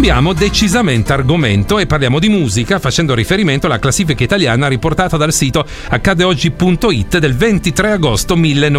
Cambiamo decisamente argomento e parliamo di musica, facendo riferimento alla classifica italiana riportata dal sito accadeoggi.it del 23 agosto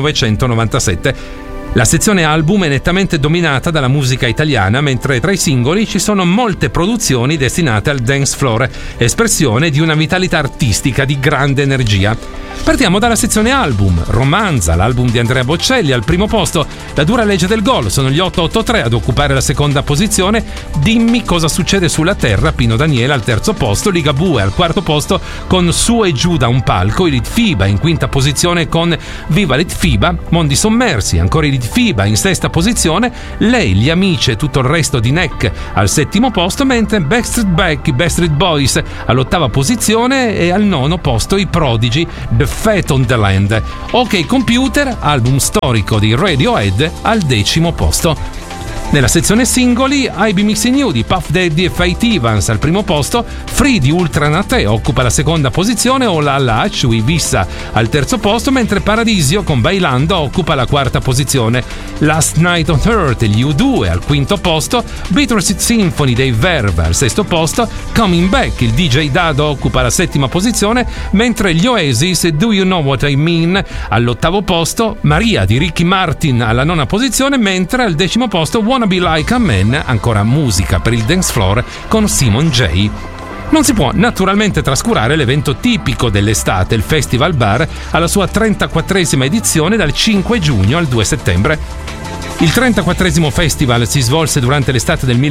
1997. La sezione album è nettamente dominata dalla musica italiana, mentre tra i singoli ci sono molte produzioni destinate al dance floor, espressione di una vitalità artistica di grande energia. Partiamo dalla sezione album. Romanza, l'album di Andrea Bocelli, al primo posto. La dura legge del gol, sono gli 883 ad occupare la seconda posizione. Dimmi cosa succede sulla terra, Pino Daniele al terzo posto. Ligabue al quarto posto con Su e giù da un palco. I Litfiba in quinta posizione con Viva Litfiba. Mondi sommersi, ancora i Litfiba in sesta posizione. Lei, gli amici e tutto il resto di Neck al settimo posto, mentre Backstreet Back, i Backstreet Boys all'ottava posizione e al nono posto i Prodigy, The Fate on the Land. Ok Computer, album storico di Radiohead, al decimo posto. Nella sezione singoli, I Be Mixing You di Puff Daddy e Faith Evans al primo posto, Free di Ultra Naté occupa la seconda posizione, Ola La Chui Vissa al terzo posto, mentre Paradisio con Bailando occupa la quarta posizione. Last Night on Earth, gli U2 al quinto posto, Bittersweet Symphony dei Verve al sesto posto, Coming Back, il DJ Dado occupa la settima posizione, mentre gli Oasis Do You Know What I Mean all'ottavo posto, Maria di Ricky Martin alla nona posizione, mentre al decimo posto Wanna Be Like a Man, ancora musica per il dance floor con Simon J. Non si può naturalmente trascurare l'evento tipico dell'estate, il Festival Bar, alla sua 34esima edizione dal 5 giugno al 2 settembre. Il 34esimo festival si svolse durante l'estate del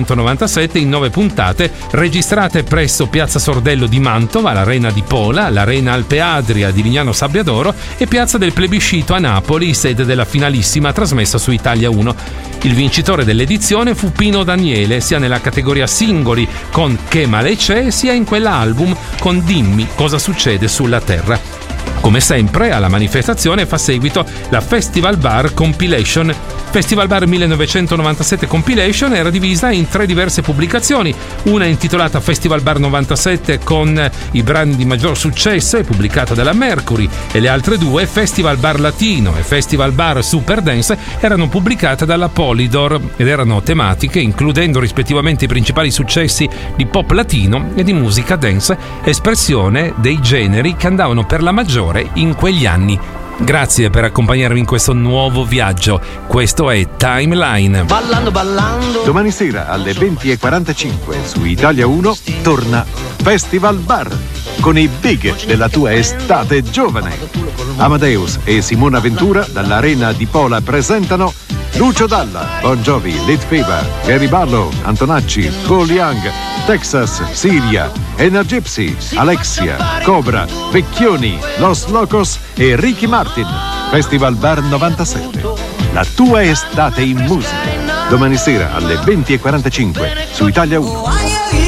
1997 in 9 puntate, registrate presso Piazza Sordello di Mantova, l'Arena di Pola, l'Arena Alpe Adria di Lignano Sabbiadoro e Piazza del Plebiscito a Napoli, sede della finalissima trasmessa su Italia 1. Il vincitore dell'edizione fu Pino Daniele, sia nella categoria singoli con Che male c'è, sia in quella album con Dimmi cosa succede sulla terra. Come sempre, alla manifestazione fa seguito la Festival Bar Compilation. Festival Bar 1997 Compilation era divisa in 3 diverse pubblicazioni, una intitolata Festival Bar 97 con i brani di maggior successo e pubblicata dalla Mercury, e le altre 2, Festival Bar Latino e Festival Bar Super Dance, erano pubblicate dalla Polydor ed erano tematiche includendo rispettivamente i principali successi di pop latino e di musica dance, espressione dei generi che andavano per la maggiore in quegli anni. Grazie per accompagnarmi in questo nuovo viaggio. Questo è Timeline. Ballando. Domani sera alle 20:45 su Italia 1 torna Festival Bar con i big della tua estate giovane. Amadeus e Simona Ventura dall'Arena di Pola presentano Lucio Dalla, Bon Jovi, Litfiba, Gary Barlow, Antonacci, Paul Young, Texas, Siria, Ena Gypsy, Alexia, Cobra, Vecchioni, Los Locos e Ricky Martin. Festival Bar 97. La tua estate in musica. Domani sera alle 20:45 su Italia 1.